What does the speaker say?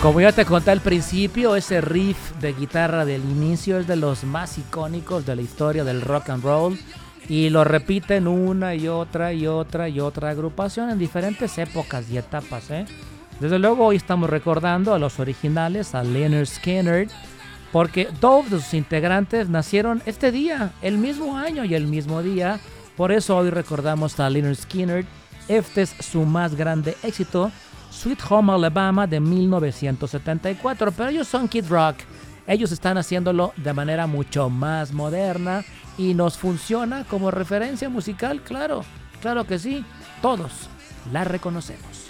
Como ya te conté al principio, ese riff de guitarra del inicio es de los más icónicos de la historia del rock and roll y lo repiten una y otra y otra y otra agrupación en diferentes épocas y etapas, ¿eh? Desde luego hoy estamos recordando a los originales, a Lynyrd Skynyrd, porque dos de sus integrantes nacieron este día, el mismo año y el mismo día. Por eso hoy recordamos a Lynyrd Skynyrd. Este es su más grande éxito, Sweet Home Alabama de 1974, pero ellos son Kid Rock. Ellos están haciéndolo de manera mucho más moderna y nos funciona como referencia musical, claro, claro que sí, todos la reconocemos.